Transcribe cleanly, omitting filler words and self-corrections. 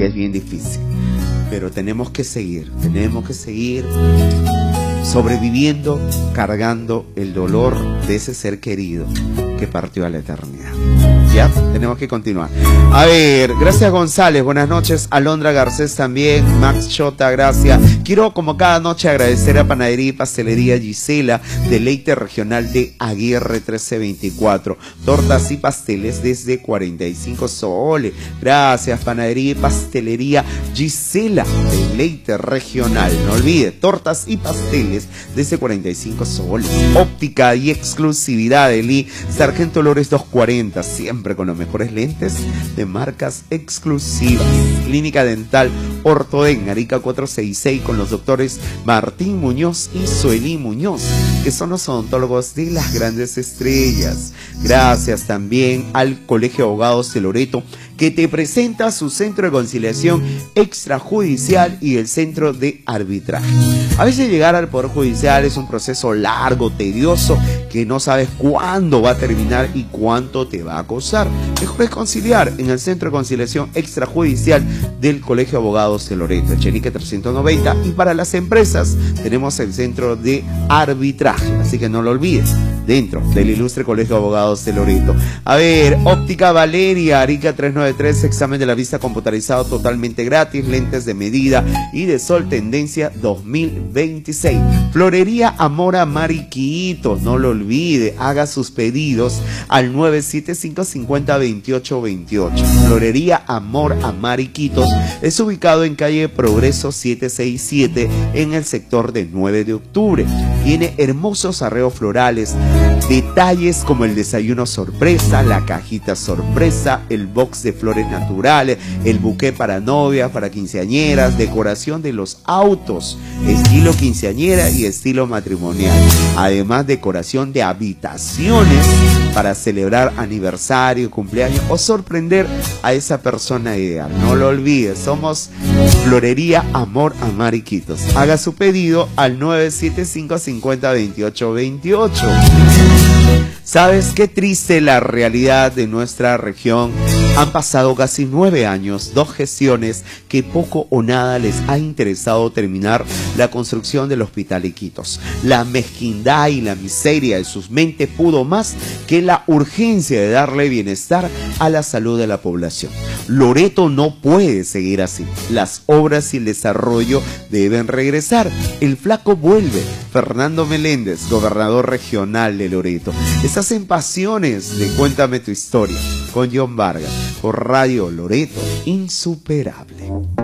es bien difícil. Pero tenemos que seguir sobreviviendo, cargando el dolor de ese ser querido que partió a la eternidad. Ya, tenemos que continuar. A ver, gracias González, buenas noches. Alondra Garcés también, Max Chota, gracias. Quiero como cada noche agradecer a Panadería y Pastelería Gisela, Deleite Regional de Aguirre 1324. Tortas y pasteles desde 45 soles. Gracias Panadería y Pastelería Gisela, Deleite Regional. No olvide, tortas y pasteles desde 45 soles. Óptica y exclusividad de Lee, Sargento Lores 240, siempre con los mejores lentes de marcas exclusivas. Clínica Dental Ortoden, Arica 466, con los doctores Martín Muñoz y Suelí Muñoz, que son los odontólogos de las grandes estrellas. Gracias también al Colegio de Abogados de Loreto, que te presenta su centro de conciliación extrajudicial y el centro de arbitraje. A veces llegar al Poder Judicial es un proceso largo, tedioso, que no sabes cuándo va a terminar y cuánto te va a costar. Mejor es conciliar en el centro de conciliación extrajudicial del Colegio de Abogados de Loreto, Echenique 390, y para las empresas tenemos el centro de arbitraje, así que no lo olvides, dentro del ilustre Colegio de Abogados de Loreto. A ver, Óptica Valeria, Arica 393, examen de la vista computarizado totalmente gratis, lentes de medida y de sol tendencia 2026. Florería Amor a Mariquitos, no lo olvide, haga sus pedidos al 975-50-2828. Florería Amor a Mariquitos es ubicado en calle Progreso 767 en el sector de 9 de octubre. Tiene hermosos arreglos florales, detalles como el desayuno sorpresa, la cajita sorpresa, el box de flores naturales, el buqué para novias, para quinceañeras, decoración de los autos, estilo quinceañera y estilo matrimonial. Además, decoración de habitaciones para celebrar aniversario, cumpleaños o sorprender a esa persona ideal. No lo olvides, somos Florería Amor a Mariquitos. Haga su pedido al 975-50-2828. ¿Sabes qué triste la realidad de nuestra región? Han pasado casi 9 años, 2 gestiones que poco o nada les ha interesado terminar la construcción del Hospital Iquitos. La mezquindad y la miseria de sus mentes pudo más que la urgencia de darle bienestar a la salud de la población. Loreto no puede seguir así. Las obras y el desarrollo deben regresar. El flaco vuelve. Fernando Meléndez, gobernador regional de Loreto. Estás en Pasiones de Cuéntame tu Historia con John Vargas por Radio Loreto Insuperable.